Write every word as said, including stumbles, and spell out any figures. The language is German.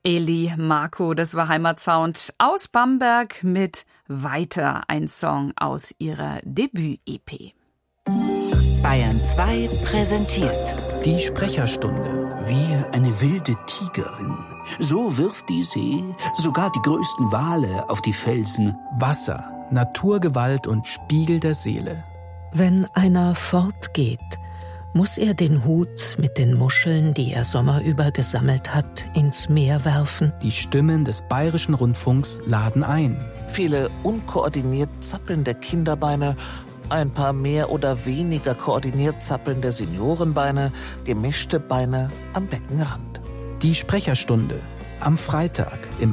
Eli Marco, das war Heimatsound aus Bamberg mit Weiter, ein Song aus ihrer Debüt-E P. Bayern zwei präsentiert die Sprecherstunde. Wie eine wilde Tigerin. So wirft die See sogar die größten Wale auf die Felsen. Wasser, Naturgewalt und Spiegel der Seele. Wenn einer fortgeht, muss er den Hut mit den Muscheln, die er sommerüber gesammelt hat, ins Meer werfen. Die Stimmen des Bayerischen Rundfunks laden ein. Viele unkoordiniert zappelnde Kinderbeine, ein paar mehr oder weniger koordiniert zappelnde Seniorenbeine, gemischte Beine am Beckenrand. Die Sprecherstunde am Freitag im